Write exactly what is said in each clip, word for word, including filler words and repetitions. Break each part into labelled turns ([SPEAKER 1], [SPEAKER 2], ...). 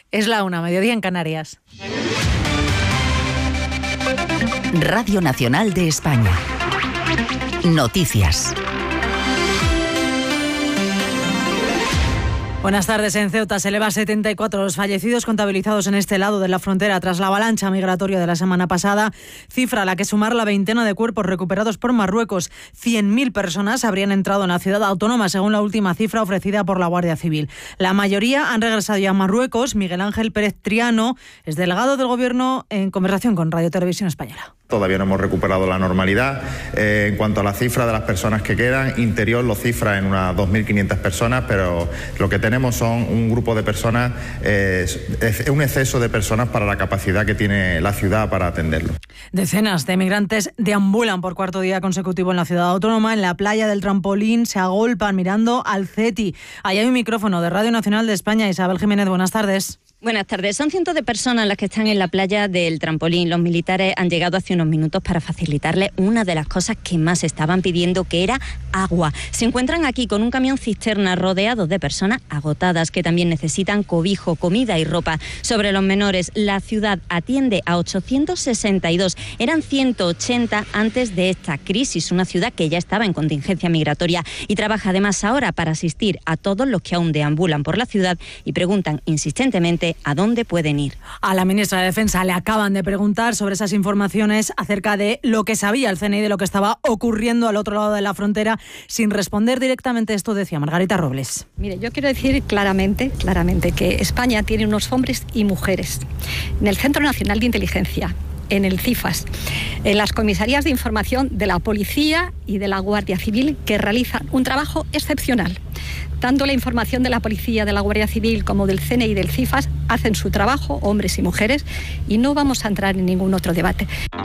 [SPEAKER 1] Es la una, mediodía en Canarias.
[SPEAKER 2] Radio Nacional de España. Noticias.
[SPEAKER 1] Buenas tardes. En Ceuta se eleva a setenta y cuatro los fallecidos contabilizados en este lado de la frontera tras la avalancha migratoria de la semana pasada, cifra a la que sumar la veintena de cuerpos recuperados por Marruecos. cien mil personas habrían entrado en la ciudad autónoma, según la última cifra ofrecida por la Guardia Civil. La mayoría han regresado ya a Marruecos. Miguel Ángel Pérez Triano es delegado del Gobierno en conversación con Radio Televisión Española.
[SPEAKER 3] Todavía no hemos recuperado la normalidad. Eh, en cuanto a la cifra de las personas que quedan, interior lo cifra en unas dos mil quinientas personas, pero lo que tenemos son un grupo de personas, eh, es un exceso de personas para la capacidad que tiene la ciudad para atenderlo.
[SPEAKER 1] Decenas de migrantes deambulan por cuarto día consecutivo en la ciudad autónoma. En la playa del Trampolín se agolpan mirando al CETI. Ahí hay un micrófono de Radio Nacional de España. Isabel Jiménez, buenas tardes.
[SPEAKER 4] Buenas tardes. Son cientos de personas las que están en la playa del Trampolín. Los militares han llegado hace unos minutos para facilitarles una de las cosas que más estaban pidiendo, que era agua. Se encuentran aquí con un camión cisterna rodeado de personas agotadas que también necesitan cobijo, comida y ropa. Sobre los menores, la ciudad atiende a ochocientos sesenta y dos. Eran ciento ochenta antes de esta crisis. Una ciudad que ya estaba en contingencia migratoria y trabaja además ahora para asistir a todos los que aún deambulan por la ciudad y preguntan insistentemente a dónde pueden ir.
[SPEAKER 1] A la ministra de Defensa le acaban de preguntar sobre esas informaciones acerca de lo que sabía el C N I de lo que estaba ocurriendo al otro lado de la frontera. Sin responder directamente esto decía Margarita Robles.
[SPEAKER 5] Mire, yo quiero decir claramente, claramente que España tiene unos hombres y mujeres en el Centro Nacional de Inteligencia, en el CIFAS, en las comisarías de información de la Policía y de la Guardia Civil, que realizan un trabajo excepcional. Tanto la información de la Policía, de la Guardia Civil como del C N I y del CIFAS hacen su trabajo, hombres y mujeres, y no vamos a entrar en ningún otro debate.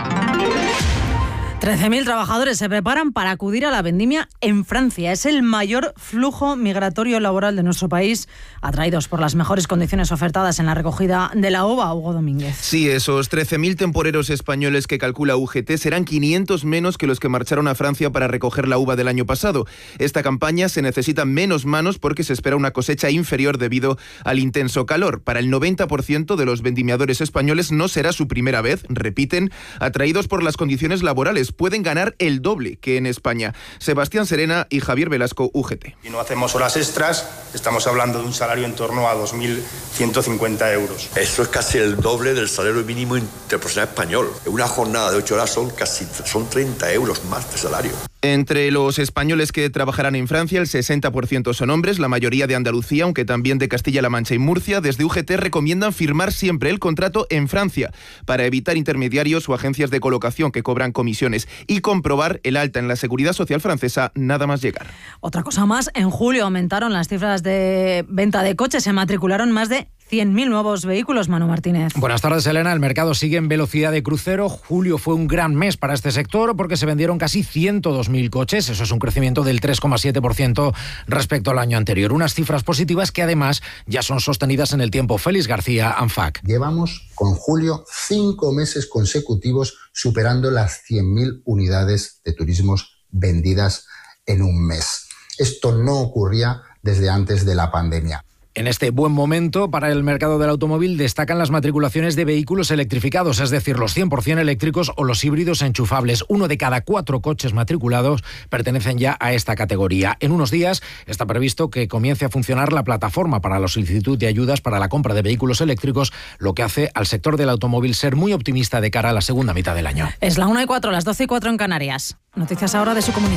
[SPEAKER 1] trece mil trabajadores se preparan para acudir a la vendimia en Francia. Es el mayor flujo migratorio laboral de nuestro país, atraídos por las mejores condiciones ofertadas en la recogida de la ova. Hugo Domínguez.
[SPEAKER 6] Sí, esos trece mil temporeros españoles que calcula U G T serán quinientos menos que los que marcharon a Francia para recoger la uva del año pasado. Esta campaña se necesitan menos manos porque se espera una cosecha inferior debido al intenso calor. Para el noventa por ciento de los vendimiadores españoles no será su primera vez, repiten, atraídos por las condiciones laborales. Pueden ganar el doble que en España. Sebastián Serena y Javier Velasco, U G T.
[SPEAKER 7] Si no hacemos horas extras, estamos hablando de un salario en torno a dos mil ciento cincuenta euros.
[SPEAKER 8] Eso es casi el doble del salario mínimo interprofesional español. Una jornada de ocho horas son casi son treinta euros más de salario.
[SPEAKER 6] Entre los españoles que trabajarán en Francia, el sesenta por ciento son hombres, la mayoría de Andalucía, aunque también de Castilla-La Mancha y Murcia. Desde U G T recomiendan firmar siempre el contrato en Francia para evitar intermediarios o agencias de colocación que cobran comisiones y comprobar el alta en la Seguridad Social francesa nada más llegar.
[SPEAKER 1] Otra cosa más, en julio aumentaron las cifras de venta de coches, se matricularon más de cien mil nuevos vehículos. Manu Martínez.
[SPEAKER 9] Buenas tardes, Elena. El mercado sigue en velocidad de crucero. Julio fue un gran mes para este sector porque se vendieron casi ciento dos mil coches. Eso es un crecimiento del tres coma siete por ciento respecto al año anterior. Unas cifras positivas que además ya son sostenidas en el tiempo. Félix García, ANFAC.
[SPEAKER 10] Llevamos con julio cinco meses consecutivos superando las cien mil unidades de turismos vendidas en un mes. Esto no ocurría desde antes de la pandemia.
[SPEAKER 9] En este buen momento para el mercado del automóvil destacan las matriculaciones de vehículos electrificados, es decir, los cien por ciento eléctricos o los híbridos enchufables. Uno de cada cuatro coches matriculados pertenecen ya a esta categoría. En unos días está previsto que comience a funcionar la plataforma para la solicitud de ayudas para la compra de vehículos eléctricos, lo que hace al sector del automóvil ser muy optimista de cara a la segunda mitad del año.
[SPEAKER 1] Es la una y cuatro, las doce y cuatro en Canarias. Noticias ahora de su comunidad.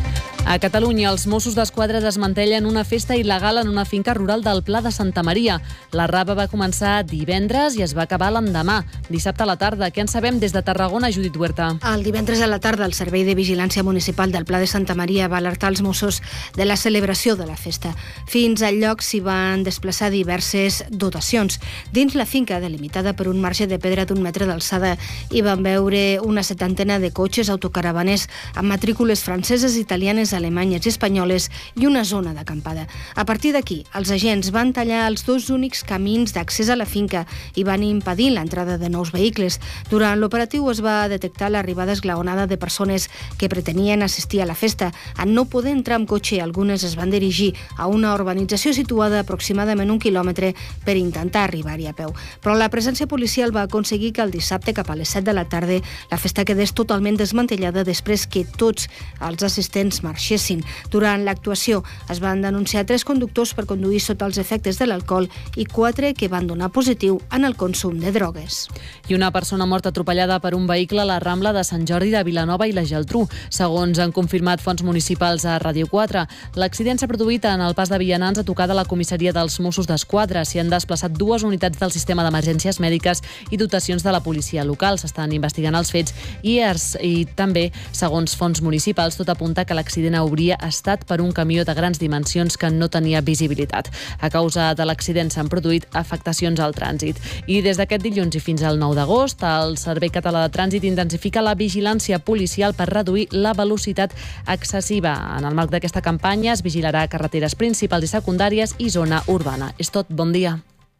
[SPEAKER 11] A Catalunya, els Mossos d'Esquadra desmantellen una festa il·legal en una finca rural del Pla de Santa Maria. La rava va començar divendres i es va acabar l'endemà, dissabte a la tarda. Què en sabem des de Tarragona, Judit Huerta?
[SPEAKER 12] El divendres a la tarda, el Servei de Vigilància Municipal del Pla de Santa Maria va alertar els Mossos de la celebració de la festa. Fins al lloc s'hi van desplaçar diverses dotacions. Dins la finca, delimitada per un marge de pedra d'un metre d'alçada, hi van veure una setantena de cotxes autocaravanes amb matrícules franceses, italianes, alemanyes i espanyoles i una zona d'acampada. A partir d'aquí, els agents van tallar els dos únics camins d'accés a la finca i van impedir l'entrada de nous vehicles. Durant l'operatiu es va detectar l'arribada esglaonada de persones que pretenien assistir a la festa. En no poder entrar amb cotxe, algunes es van dirigir a una urbanització situada aproximadament un quilòmetre per intentar arribar-hi a peu. Però la presència policial va aconseguir que el dissabte cap a les set de la tarda la festa quedés totalment desmantellada després que tots els assistents marxessin. Durant l'actuació es van denunciar tres conductors per conduir sota els efectes de l'alcohol i quatre que van donar positiu en el consum de drogues.
[SPEAKER 11] I una persona morta atropellada per un vehicle a la Rambla de Sant Jordi de Vilanova i la Geltrú. Segons han confirmat fonts municipals a Ràdio quatre, l'accident s'ha produït en el pas de Vianants a tocar de la comissaria dels Mossos d'Esquadra. S'hi han desplaçat dues unitats del sistema d'emergències mèdiques i dotacions de la policia local. S'estan investigant els fets i, es, i també, segons fonts municipals, tot apunta que l'accident hauria estat per un camió de grans dimensions que no tenia visibilitat. A causa de l'accident s'han produït afectacions al trànsit. I des d'aquest dilluns i fins al nou d'agost, el Servei Català de Trànsit intensifica la vigilància policial per reduir la velocitat excessiva. En el marc d'aquesta campanya es vigilarà carreteres principals i secundàries i zona urbana. És tot, bon dia.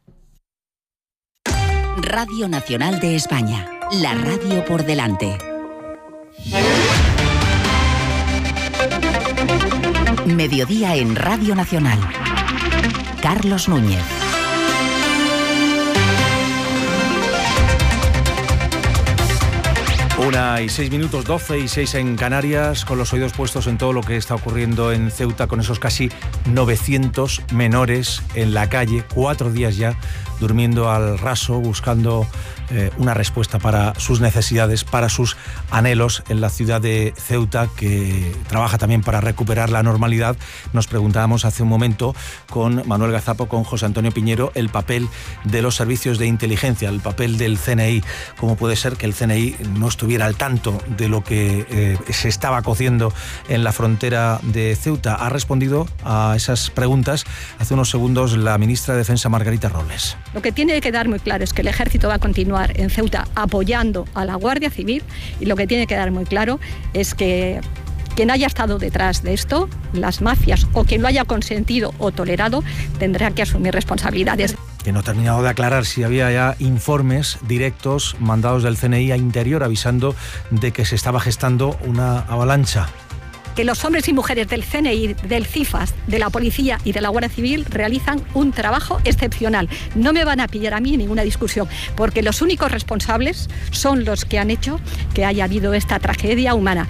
[SPEAKER 2] Radio Nacional de España, la radio por delante. Mediodía en Radio Nacional. Carlos Núñez.
[SPEAKER 13] Una y seis minutos, doce y seis en Canarias, con los oídos puestos en todo lo que está ocurriendo en Ceuta, con esos casi novecientos menores en la calle, cuatro días ya, durmiendo al raso, buscando eh, una respuesta para sus necesidades, para sus anhelos en la ciudad de Ceuta, que trabaja también para recuperar la normalidad. Nos preguntábamos hace un momento con Manuel Gazapo, con José Antonio Piñero, el papel de los servicios de inteligencia, el papel del C N I. ¿Cómo puede ser que el C N I no estuviera al tanto de lo que eh, se estaba cociendo en la frontera de Ceuta? Ha respondido a esas preguntas hace unos segundos la ministra de Defensa, Margarita Robles.
[SPEAKER 5] Lo que tiene que quedar muy claro es que el Ejército va a continuar en Ceuta apoyando a la Guardia Civil, y lo que tiene que quedar muy claro es que quien haya estado detrás de esto, las mafias, o quien lo haya consentido o tolerado, tendrá que asumir responsabilidades.
[SPEAKER 13] Que no ha terminado de aclarar si había ya informes directos mandados del C N I a Interior avisando de que se estaba gestando una avalancha.
[SPEAKER 5] Que los hombres y mujeres del C N I, del CIFAS, de la Policía y de la Guardia Civil realizan un trabajo excepcional. No me van a pillar a mí en ninguna discusión, porque los únicos responsables son los que han hecho que haya habido esta tragedia humana.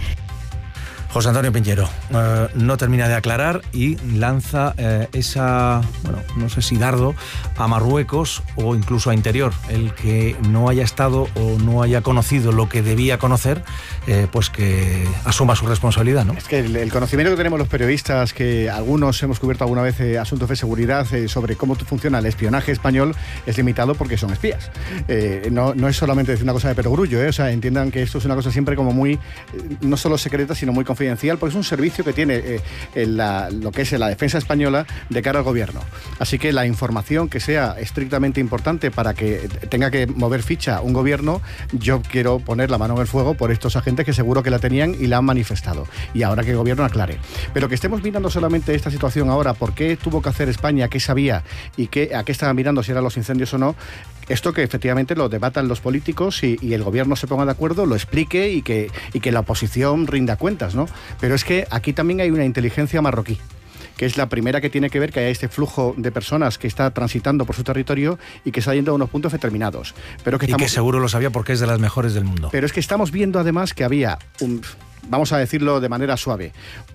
[SPEAKER 13] José Antonio Piñero eh, no termina de aclarar y lanza eh, esa, bueno, no sé si dardo a Marruecos o incluso a Interior. El que no haya estado o no haya conocido lo que debía conocer, eh, pues que asuma su responsabilidad, ¿no?
[SPEAKER 14] Es que el, el conocimiento que tenemos los periodistas, que algunos hemos cubierto alguna vez eh, asuntos de seguridad eh, sobre cómo funciona el espionaje español, es limitado porque son espías. Eh, no, no es solamente decir una cosa de perogrullo, eh, o sea, entiendan que esto es una cosa siempre como muy, eh, no solo secreta, sino muy confidencial, porque es un servicio que tiene eh, en la, lo que es la defensa española de cara al gobierno. Así que la información que sea estrictamente importante para que tenga que mover ficha un gobierno, yo quiero poner la mano en el fuego por estos agentes que seguro que la tenían y la han manifestado. Y ahora que el gobierno aclare. Pero que estemos mirando solamente esta situación ahora, por qué tuvo que hacer España, qué sabía y qué, a qué estaban mirando, si eran los incendios o no, esto que efectivamente lo debatan los políticos y, y el gobierno se ponga de acuerdo, lo explique y que, y que la oposición rinda cuentas, ¿no? Pero es que aquí también hay una inteligencia marroquí, que es la primera que tiene que ver que haya este flujo de personas que está transitando por su territorio y que está yendo a unos puntos determinados. Pero que
[SPEAKER 13] y
[SPEAKER 14] estamos...
[SPEAKER 13] que seguro lo sabía porque es de las mejores del mundo.
[SPEAKER 14] Pero es que estamos viendo además que había, un, vamos a decirlo de manera suave,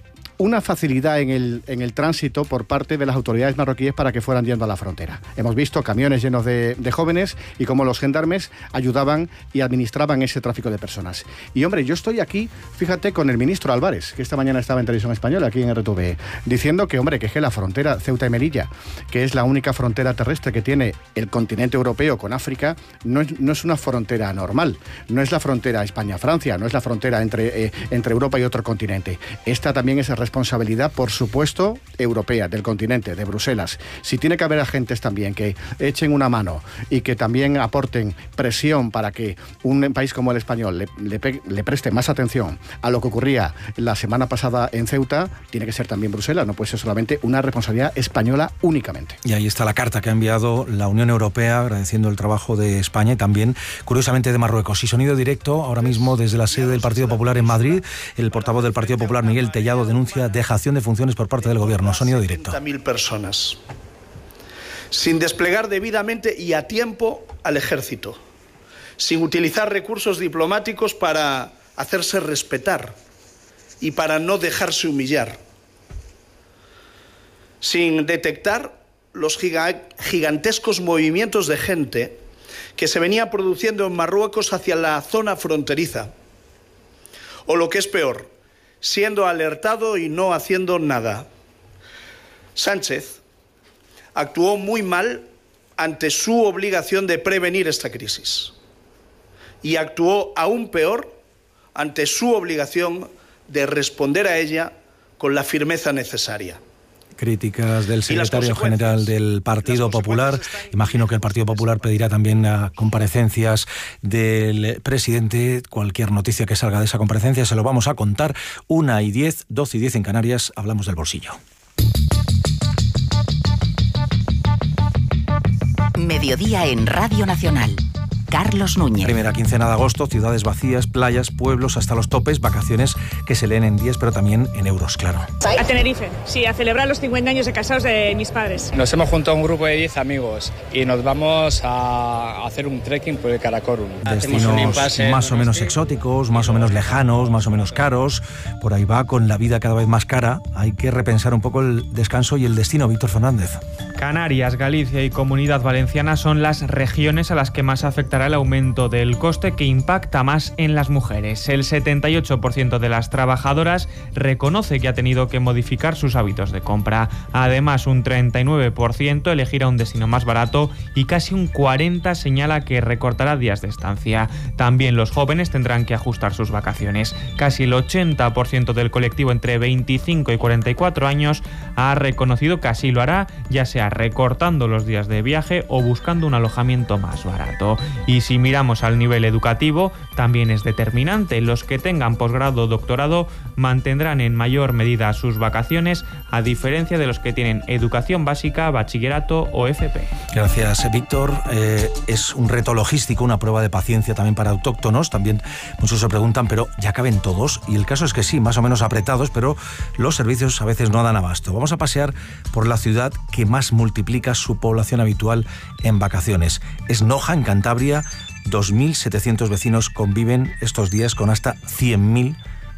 [SPEAKER 14] una facilidad en el, en el tránsito por parte de las autoridades marroquíes para que fueran yendo a la frontera. Hemos visto camiones llenos de, de jóvenes y cómo los gendarmes ayudaban y administraban ese tráfico de personas. Y hombre, yo estoy aquí, fíjate, con el ministro Álvarez, que esta mañana estaba en Televisión Española, aquí en R T V, diciendo que, hombre, que es que la frontera Ceuta y Melilla, que es la única frontera terrestre que tiene el continente europeo con África, no es, no es una frontera normal, no es la frontera España-Francia, no es la frontera entre, eh, entre Europa y otro continente. Esta también es el responsabilidad, por supuesto, europea, del continente, de Bruselas. Si tiene que haber agentes también que echen una mano y que también aporten presión para que un país como el español le, le, le preste más atención a lo que ocurría la semana pasada en Ceuta, tiene que ser también Bruselas, no puede ser solamente una responsabilidad española únicamente.
[SPEAKER 13] Y ahí está la carta que ha enviado la Unión Europea agradeciendo el trabajo de España y también, curiosamente, de Marruecos. Y sonido directo, ahora mismo desde la sede del Partido Popular en Madrid, el portavoz del Partido Popular, Miguel Tellado, denuncia dejación de funciones por parte del Gobierno. Sonido directo.
[SPEAKER 15] setenta mil personas, sin desplegar debidamente y a tiempo al ejército, sin utilizar recursos diplomáticos para hacerse respetar y para no dejarse humillar, sin detectar los gigantescos movimientos de gente que se venía produciendo en Marruecos hacia la zona fronteriza, o lo que es peor, siendo alertado y no haciendo nada. Sánchez actuó muy mal ante su obligación de prevenir esta crisis y actuó aún peor ante su obligación de responder a ella con la firmeza necesaria.
[SPEAKER 13] Críticas del secretario general del Partido Popular. Imagino que el Partido Popular pedirá también a comparecencias del presidente. Cualquier noticia que salga de esa comparecencia se lo vamos a contar. Una y diez, doce y diez en Canarias. Hablamos del bolsillo.
[SPEAKER 2] Mediodía en Radio Nacional. Carlos Núñez.
[SPEAKER 13] Primera quincena de agosto, ciudades vacías, playas, pueblos hasta los topes, vacaciones que se leen en días, pero también en euros, claro.
[SPEAKER 16] A Tenerife, sí, a celebrar los cincuenta años de casados de mis padres.
[SPEAKER 17] Nos hemos juntado un grupo de diez amigos y nos vamos a hacer un trekking por el Karakorum.
[SPEAKER 13] Destinos más o menos exóticos, más o menos lejanos, más o menos caros. Por ahí va, con la vida cada vez más cara. Hay que repensar un poco el descanso y el destino. Víctor Fernández.
[SPEAKER 18] Canarias, Galicia y Comunidad Valenciana son las regiones a las que más afectará el aumento del coste, que impacta más en las mujeres. El setenta y ocho por ciento de las trabajadoras reconoce que ha tenido que modificar sus hábitos de compra. Además, un treinta y nueve por ciento elegirá un destino más barato y casi un cuarenta por ciento señala que recortará días de estancia. También los jóvenes tendrán que ajustar sus vacaciones. Casi el ochenta por ciento del colectivo entre veinticinco y cuarenta y cuatro años ha reconocido que así lo hará, ya sea recortando los días de viaje o buscando un alojamiento más barato. Y si miramos al nivel educativo, también es determinante. Los que tengan posgrado o doctorado mantendrán en mayor medida sus vacaciones, a diferencia de los que tienen educación básica, bachillerato o F P.
[SPEAKER 13] Gracias, Víctor. Eh, es un reto logístico, una prueba de paciencia también para autóctonos. También muchos se preguntan, ¿pero ya caben todos? Y el caso es que sí, más o menos apretados, pero los servicios a veces no dan abasto. Vamos a pasear por la ciudad que más multiplica su población habitual en vacaciones. Es Noja, en Cantabria. dos mil setecientos vecinos conviven estos días con hasta cien mil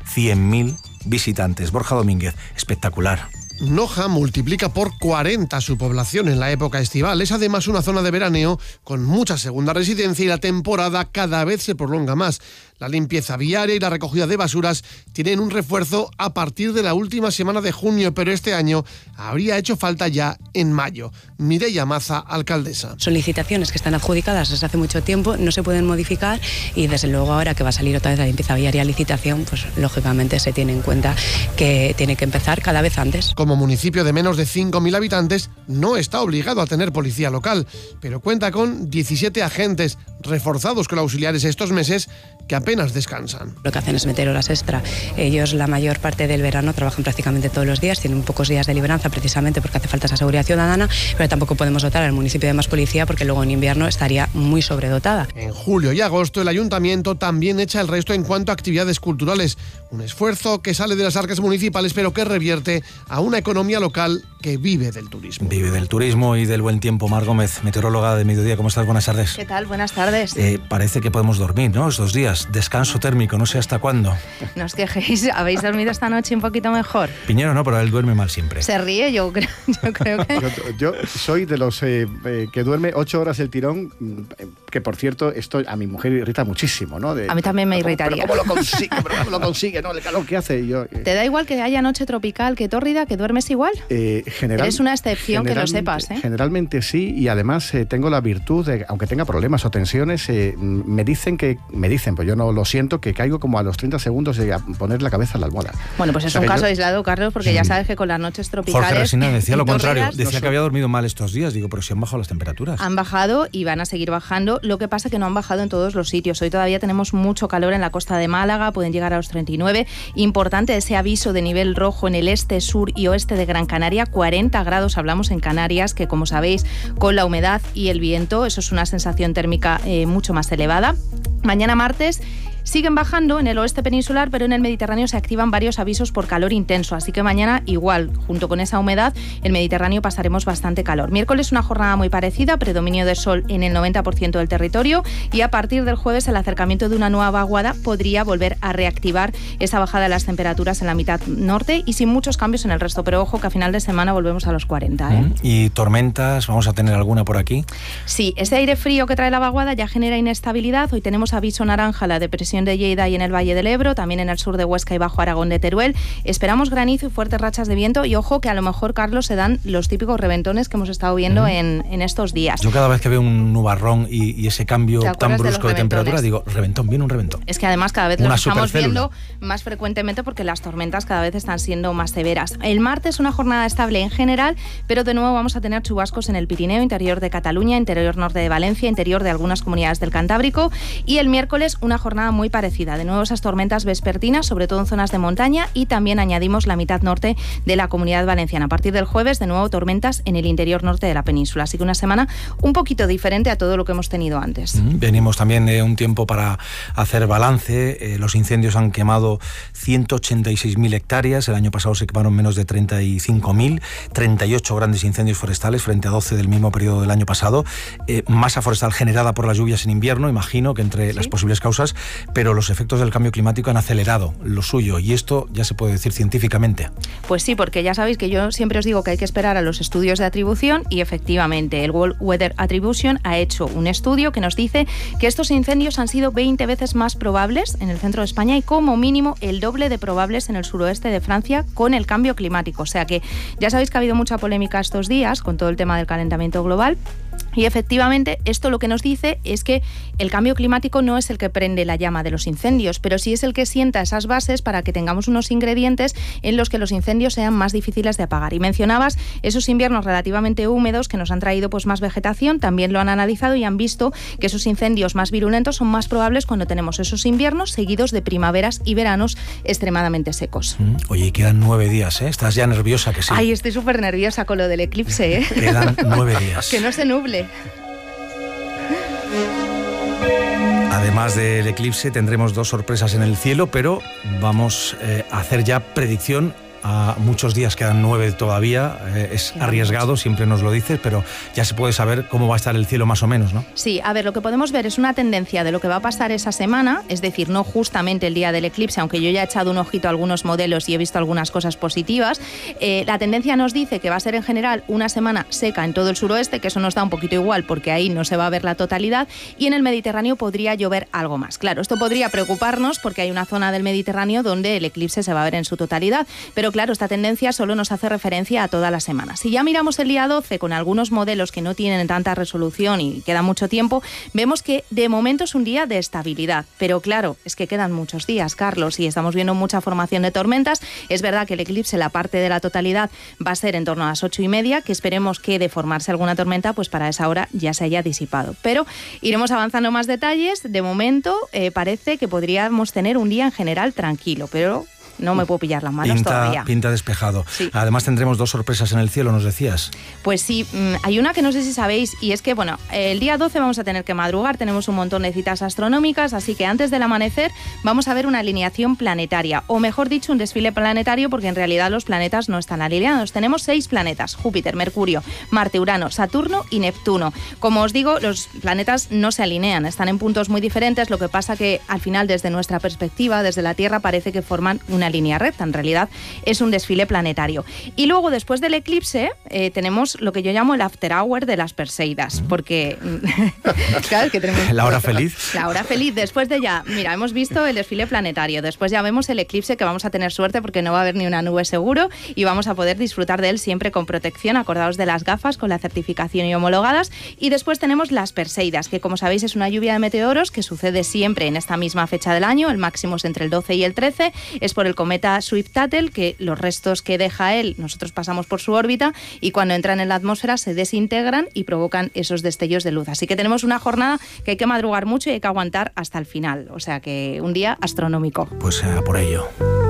[SPEAKER 13] visitantes. Borja Domínguez, espectacular.
[SPEAKER 19] Noja multiplica por cuarenta su población en la época estival. Es además una zona de veraneo con mucha segunda residencia y la temporada cada vez se prolonga más. La limpieza viaria y la recogida de basuras tienen un refuerzo a partir de la última semana de junio, pero este año habría hecho falta ya en mayo. Mireia Maza, alcaldesa.
[SPEAKER 20] Son licitaciones que están adjudicadas desde hace mucho tiempo, no se pueden modificar y desde luego ahora que va a salir otra vez la limpieza viaria a licitación, pues lógicamente se tiene en cuenta que tiene que empezar cada vez antes.
[SPEAKER 19] Como municipio de menos de cinco mil habitantes, no está obligado a tener policía local, pero cuenta con diecisiete agentes reforzados con auxiliares estos meses que apenas descansan.
[SPEAKER 20] Lo que hacen es meter horas extra. Ellos la mayor parte del verano trabajan prácticamente todos los días, tienen pocos días de libranza precisamente porque hace falta esa seguridad ciudadana, pero tampoco podemos dotar al municipio de más policía porque luego en invierno estaría muy sobredotada.
[SPEAKER 19] En julio y agosto el ayuntamiento también echa el resto en cuanto a actividades culturales, un esfuerzo que sale de las arcas municipales pero que revierte a una economía local que vive del turismo.
[SPEAKER 13] Vive del turismo y del buen tiempo. Mar Gómez, meteoróloga de Mediodía, ¿cómo estás? Buenas tardes.
[SPEAKER 21] ¿Qué tal? Buenas tardes.
[SPEAKER 13] Eh, parece que podemos dormir, ¿no? Estos días, descanso térmico, no sé hasta cuándo.
[SPEAKER 21] No os quejéis, ¿habéis dormido esta noche un poquito mejor?
[SPEAKER 13] Piñero no, pero él duerme mal siempre.
[SPEAKER 21] Se ríe, yo creo, yo creo que...
[SPEAKER 14] Yo, yo soy de los eh, eh, que duerme ocho horas el tirón que por cierto, esto a mi mujer irrita muchísimo, ¿no? De,
[SPEAKER 21] a mí también me
[SPEAKER 14] ¿cómo,
[SPEAKER 21] irritaría.
[SPEAKER 14] ¿Pero cómo lo consigue? ¿Pero cómo lo consigue? ¿No? El calor que hace. Y yo, eh.
[SPEAKER 21] ¿Te da igual que haya noche tropical, que tórrida, que duermes igual?
[SPEAKER 14] Eh, general,
[SPEAKER 21] Eres una excepción, que lo sepas, ¿eh?
[SPEAKER 14] Generalmente sí, y además eh, tengo la virtud de, aunque tenga problemas o tensiones, eh, me dicen que, me dicen, pues yo no lo siento, que caigo como a los treinta segundos de poner la cabeza en la almohada.
[SPEAKER 21] Bueno, pues es
[SPEAKER 14] o sea,
[SPEAKER 21] un caso
[SPEAKER 14] yo...
[SPEAKER 21] aislado, Carlos, porque sí. ya sabes que con las noches tropicales...
[SPEAKER 13] Jorge Resina decía lo contrario, decía
[SPEAKER 21] no
[SPEAKER 13] que había dormido mal estos días, digo, pero si han bajado las temperaturas.
[SPEAKER 21] Han bajado y van a seguir bajando, lo que pasa que no han bajado en todos los sitios. Hoy todavía tenemos mucho calor en la costa de Málaga, pueden llegar a los treinta y nueve. Importante ese aviso de nivel rojo en el este, sur y oeste de Gran Canaria, cuarenta grados hablamos en Canarias, que como sabéis, con la humedad y el viento, eso es una sensación térmica eh, mucho más elevada. Mañana martes siguen bajando en el oeste peninsular, pero en el Mediterráneo se activan varios avisos por calor intenso, así que mañana igual, junto con esa humedad, el Mediterráneo pasaremos bastante calor. Miércoles una jornada muy parecida, predominio de sol en el noventa por ciento del territorio, y a partir del jueves el acercamiento de una nueva vaguada podría volver a reactivar esa bajada de las temperaturas en la mitad norte y sin muchos cambios en el resto, pero ojo que a final de semana volvemos a los cuarenta. ¿eh?
[SPEAKER 13] ¿Y tormentas? ¿Vamos a tener alguna por aquí?
[SPEAKER 21] Sí, ese aire frío que trae la vaguada ya genera inestabilidad. Hoy tenemos aviso naranja, la depresión de Lleida y en el Valle del Ebro, también en el sur de Huesca y Bajo Aragón de Teruel. Esperamos granizo y fuertes rachas de viento y ojo que a lo mejor, Carlos, se dan los típicos reventones que hemos estado viendo mm. en, en estos días.
[SPEAKER 13] Yo cada vez que veo un nubarrón y, y ese cambio tan brusco de, de temperatura, digo, reventón, viene un reventón.
[SPEAKER 21] Es que además cada vez lo estamos viendo más frecuentemente porque las tormentas cada vez están siendo más severas. El martes una jornada estable en general, pero de nuevo vamos a tener chubascos en el Pirineo, interior de Cataluña, interior norte de Valencia, interior de algunas comunidades del Cantábrico, y el miércoles una jornada muy parecida. De nuevo esas tormentas vespertinas, sobre todo en zonas de montaña, y también añadimos la mitad norte de la Comunidad Valenciana. A partir del jueves, de nuevo tormentas en el interior norte de la península. Así que una semana un poquito diferente a todo lo que hemos tenido antes.
[SPEAKER 13] Venimos también de un tiempo para hacer balance. Eh, los incendios han quemado ciento ochenta y seis mil hectáreas. El año pasado se quemaron menos de treinta y cinco mil. treinta y ocho grandes incendios forestales frente a doce del mismo periodo del año pasado. Eh, masa forestal generada por las lluvias en invierno, imagino que entre ¿Sí? las posibles causas, pero los efectos del cambio climático han acelerado lo suyo, y esto ya se puede decir científicamente.
[SPEAKER 21] Pues sí, porque ya sabéis que yo siempre os digo que hay que esperar a los estudios de atribución, y efectivamente el World Weather Attribution ha hecho un estudio que nos dice que estos incendios han sido veinte veces más probables en el centro de España y como mínimo el doble de probables en el suroeste de Francia con el cambio climático. O sea que ya sabéis que ha habido mucha polémica estos días con todo el tema del calentamiento global. Y efectivamente esto lo que nos dice es que el cambio climático no es el que prende la llama de los incendios, pero sí es el que sienta esas bases para que tengamos unos ingredientes en los que los incendios sean más difíciles de apagar. Y mencionabas esos inviernos relativamente húmedos que nos han traído pues más vegetación, también lo han analizado y han visto que esos incendios más virulentos son más probables cuando tenemos esos inviernos seguidos de primaveras y veranos extremadamente secos.
[SPEAKER 13] Oye, quedan nueve días, ¿eh? ¿Estás ya nerviosa que sí?
[SPEAKER 21] Ay, estoy súper nerviosa con lo del eclipse, ¿eh?
[SPEAKER 13] Quedan nueve días.
[SPEAKER 21] Que no se nuble.
[SPEAKER 13] Además del eclipse tendremos dos sorpresas en el cielo, pero vamos eh, a hacer ya predicción. A muchos días, quedan nueve todavía, eh, es arriesgado, siempre nos lo dices, pero ya se puede saber cómo va a estar el cielo más o menos, ¿no?
[SPEAKER 21] Sí, a ver, lo que podemos ver es una tendencia de lo que va a pasar esa semana, es decir, no justamente el día del eclipse, aunque yo ya he echado un ojito a algunos modelos y he visto algunas cosas positivas. Eh, la tendencia nos dice que va a ser en general una semana seca en todo el suroeste, que eso nos da un poquito igual porque ahí no se va a ver la totalidad, y en el Mediterráneo podría llover algo más. Claro, esto podría preocuparnos porque hay una zona del Mediterráneo donde el eclipse se va a ver en su totalidad, pero claro, esta tendencia solo nos hace referencia a toda la semana. Si ya miramos el día doce con algunos modelos que no tienen tanta resolución y queda mucho tiempo, vemos que de momento es un día de estabilidad. Pero claro, es que quedan muchos días, Carlos, y estamos viendo mucha formación de tormentas. Es verdad que el eclipse, la parte de la totalidad, va a ser en torno a las ocho y media, que esperemos que de formarse alguna tormenta, pues para esa hora ya se haya disipado. Pero iremos avanzando más detalles. De momento eh, parece que podríamos tener un día en general tranquilo, pero no me puedo pillar las manos
[SPEAKER 13] pinta,
[SPEAKER 21] todavía.
[SPEAKER 13] Pinta despejado.
[SPEAKER 21] Sí.
[SPEAKER 13] Además tendremos dos sorpresas en el cielo, nos decías.
[SPEAKER 21] Pues sí, hay una que no sé si sabéis, y es que, bueno, el día doce vamos a tener que madrugar, tenemos un montón de citas astronómicas, así que antes del amanecer vamos a ver una alineación planetaria, o mejor dicho, un desfile planetario, porque en realidad los planetas no están alineados. Tenemos seis planetas: Júpiter, Mercurio, Marte, Urano, Saturno y Neptuno. Como os digo, los planetas no se alinean, están en puntos muy diferentes, lo que pasa que al final, desde nuestra perspectiva, desde la Tierra, parece que forman una línea recta, en realidad es un desfile planetario. Y luego, después del eclipse, eh, tenemos lo que yo llamo el after hour de las Perseidas, porque... claro, es que tenemos...
[SPEAKER 13] La hora feliz.
[SPEAKER 21] La hora feliz, después de ya, mira, hemos visto el desfile planetario, después ya vemos el eclipse, que vamos a tener suerte porque no va a haber ni una nube seguro y vamos a poder disfrutar de él siempre con protección, acordados de las gafas con la certificación y homologadas. Y después tenemos las Perseidas, que como sabéis es una lluvia de meteoros que sucede siempre en esta misma fecha del año, el máximo es entre el doce y el trece, es por el cometa Swift-Tuttle, que los restos que deja él, nosotros pasamos por su órbita y cuando entran en la atmósfera se desintegran y provocan esos destellos de luz. Así que tenemos una jornada que hay que madrugar mucho y hay que aguantar hasta el final, o sea que un día astronómico.
[SPEAKER 13] Pues a por ello.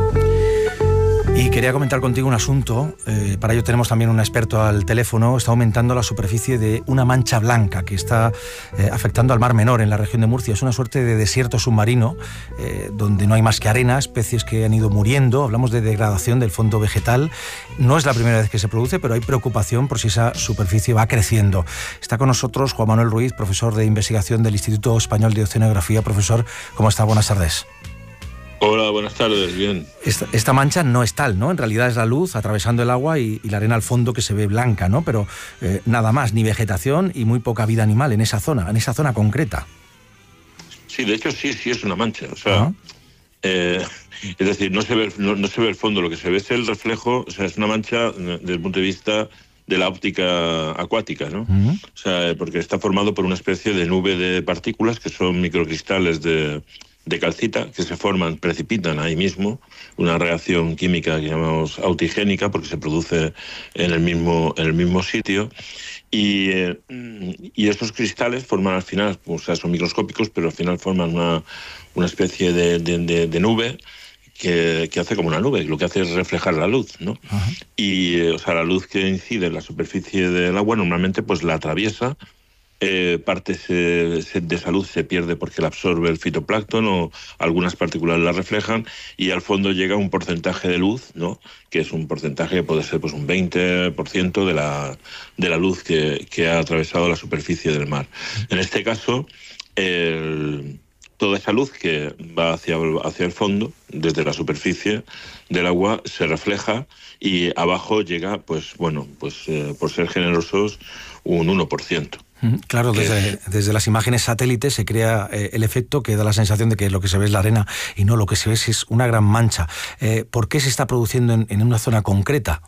[SPEAKER 13] Y quería comentar contigo un asunto, eh, para ello tenemos también un experto al teléfono. Está aumentando la superficie de una mancha blanca que está eh, afectando al Mar Menor en la región de Murcia. Es una suerte de desierto submarino eh, donde no hay más que arena, especies que han ido muriendo. Hablamos de degradación del fondo vegetal. No es la primera vez que se produce, pero hay preocupación por si esa superficie va creciendo. Está con nosotros Juan Manuel Ruiz, profesor de investigación del Instituto Español de Oceanografía. Profesor, ¿cómo está? Buenas tardes.
[SPEAKER 3] Hola, buenas tardes, bien.
[SPEAKER 13] Esta, esta mancha no es tal, ¿no? En realidad es la luz atravesando el agua y, y la arena al fondo que se ve blanca, ¿no? Pero eh, nada más, ni vegetación y muy poca vida animal en esa zona, en esa zona concreta.
[SPEAKER 3] Sí, de hecho sí, sí es una mancha. O sea, uh-huh. eh, es decir, no se ve, no, no se ve el fondo, lo que se ve es el reflejo. O sea, es una mancha desde el punto de vista de la óptica acuática, ¿no? Uh-huh. O sea, porque está formado por una especie de nube de partículas que son microcristales de de calcita que se forman, precipitan ahí mismo, una reacción química que llamamos autigénica porque se produce en el mismo, en el mismo sitio y, eh, y esos cristales forman al final, o sea, son microscópicos, pero al final forman una, una especie de, de, de, de nube que, que hace como una nube, lo que hace es reflejar la luz, ¿no? Uh-huh. Y, eh, o sea, la luz que incide en la superficie del agua normalmente pues la atraviesa. Eh, parte se, se, de esa luz se pierde porque la absorbe el fitoplancton o algunas partículas la reflejan y al fondo llega un porcentaje de luz, ¿no? Que es un porcentaje que puede ser pues un veinte por ciento de la, de la luz que, que ha atravesado la superficie del mar. En este caso, el, toda esa luz que va hacia, hacia el fondo, desde la superficie del agua, se refleja y abajo llega, pues bueno, pues eh, por ser generosos, un uno por ciento.
[SPEAKER 13] Claro, desde, desde las imágenes satélites se crea eh, el efecto que da la sensación de que lo que se ve es la arena y no, lo que se ve es una gran mancha. Eh, ¿Por qué se está produciendo en, en una zona concreta?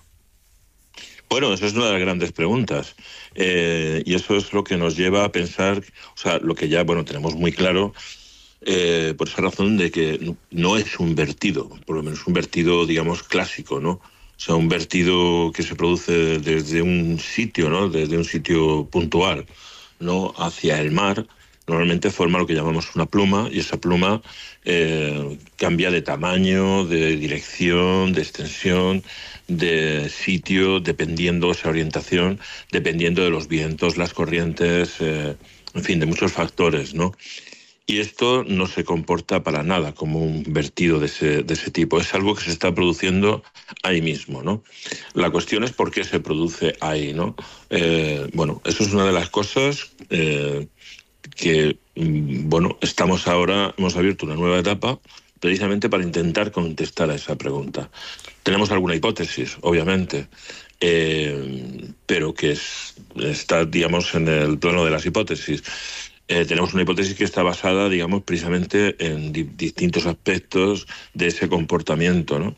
[SPEAKER 3] Bueno, esa es una de las grandes preguntas eh, y eso es lo que nos lleva a pensar, o sea, lo que ya, bueno, tenemos muy claro, eh, por esa razón de que no es un vertido, por lo menos un vertido, digamos, clásico, ¿no? O sea, un vertido que se produce desde un sitio, ¿no? Desde un sitio puntual, ¿no? Hacia el mar, normalmente forma lo que llamamos una pluma y esa pluma eh, cambia de tamaño, de dirección, de extensión, de sitio, dependiendo de esa orientación, dependiendo de los vientos, las corrientes, eh, en fin, de muchos factores, ¿no? Y esto no se comporta para nada como un vertido de ese, de ese tipo. Es algo que se está produciendo ahí mismo, ¿no? La cuestión es por qué se produce ahí, ¿no? Eh, bueno, eso es una de las cosas eh, que, bueno, estamos ahora, hemos abierto una nueva etapa precisamente para intentar contestar a esa pregunta. Tenemos alguna hipótesis, obviamente, eh, pero que es, está, digamos, en el plano de las hipótesis. Eh, tenemos una hipótesis que está basada, digamos, precisamente en di- distintos aspectos de ese comportamiento, ¿no?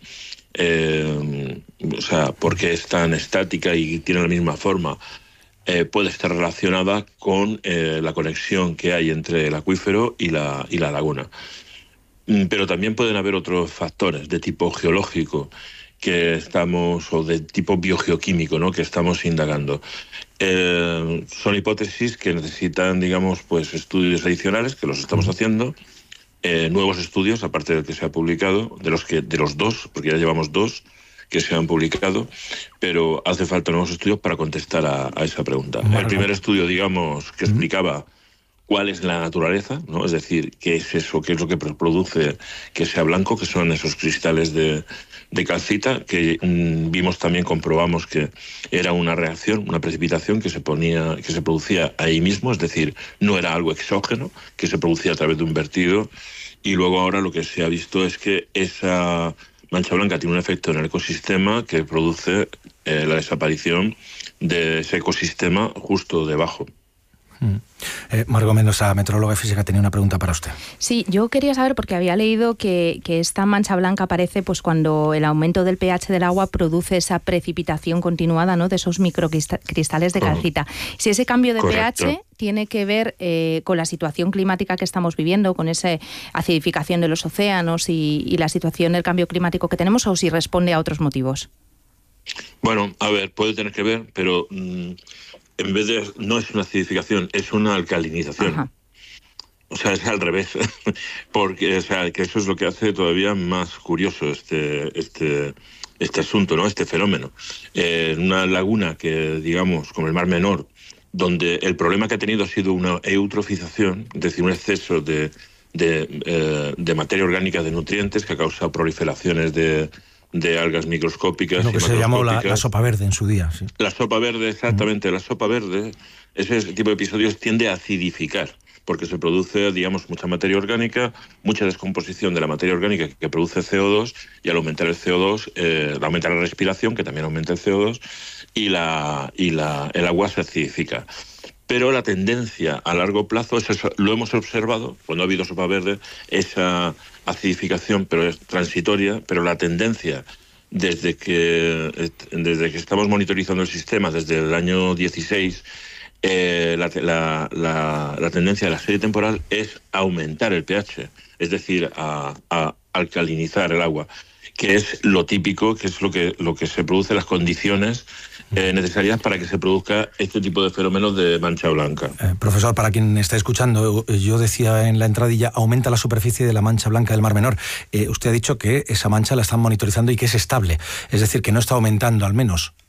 [SPEAKER 3] Eh, o sea, ¿por qué es tan estática y tiene la misma forma? Eh, puede estar relacionada con eh, la conexión que hay entre el acuífero y la, y la laguna. Pero también pueden haber otros factores de tipo geológico que estamos, o de tipo biogeoquímico, ¿no? Que estamos indagando. Eh, son hipótesis que necesitan, digamos, pues estudios adicionales, que los estamos haciendo, eh, nuevos estudios, aparte del que se ha publicado, de los que de los dos, porque ya llevamos dos que se han publicado, pero hace falta nuevos estudios para contestar a, a esa pregunta. Bueno. El primer estudio, digamos, que explicaba cuál es la naturaleza, ¿no? Es decir, qué es eso, qué es lo que produce que sea blanco, que son esos cristales de, de calcita, que mmm, vimos también, comprobamos que era una reacción, una precipitación que se ponía, que se producía ahí mismo, es decir, no era algo exógeno, que se producía a través de un vertido, y luego ahora lo que se ha visto es que esa mancha blanca tiene un efecto en el ecosistema que produce eh, la desaparición de ese ecosistema justo debajo.
[SPEAKER 9] Mm. Eh, Margot Mendoza, meteoróloga física, tenía una pregunta para usted.
[SPEAKER 21] Sí, yo quería saber, porque había leído que, que esta mancha blanca aparece pues cuando el aumento del pH del agua produce esa precipitación continuada, ¿no?, de esos microcristales de calcita. Si ese cambio de Correcto. pH tiene que ver eh, con la situación climática que estamos viviendo, con esa acidificación de los océanos y, y la situación del cambio climático que tenemos, o si responde a otros motivos.
[SPEAKER 3] Bueno, a ver, puede tener que ver, pero... Mmm... en vez de, no es una acidificación, es una alcalinización. Ajá. O sea, es al revés. Porque, o sea, que eso es lo que hace todavía más curioso este, este, este asunto, ¿no? Este fenómeno. Eh, una laguna que, digamos, como el Mar Menor, donde el problema que ha tenido ha sido una eutrofización, es decir, un exceso de, de, eh, de materia orgánica, de nutrientes, que ha causado proliferaciones de... de algas microscópicas.
[SPEAKER 9] Lo que
[SPEAKER 3] y
[SPEAKER 9] se llamó la, la sopa verde en su día. Sí.
[SPEAKER 3] La sopa verde, exactamente. Mm. La sopa verde, ese tipo de episodios tiende a acidificar, porque se produce, digamos, mucha materia orgánica, mucha descomposición de la materia orgánica que produce C O dos, y al aumentar el C O dos, eh, aumenta la respiración, que también aumenta el C O dos, y, la, y la, el agua se acidifica. Pero la tendencia a largo plazo, es eso, lo hemos observado, cuando ha habido sopa verde, esa acidificación, pero es transitoria, pero la tendencia desde que, desde que estamos monitorizando el sistema, desde el año dieciséis, eh, la, la, la, la tendencia de la serie temporal es aumentar el pH, es decir, a, a alcalinizar el agua, que es lo típico, que es lo que, lo que se produce, las condiciones Eh, necesarias para que se produzca este tipo de fenómenos de mancha blanca.
[SPEAKER 9] Eh, profesor, para quien está escuchando, yo decía en la entradilla, aumenta la superficie de la mancha blanca del Mar Menor. Eh, usted ha dicho que esa mancha la están monitorizando y que es estable, es decir, que no está aumentando, al menos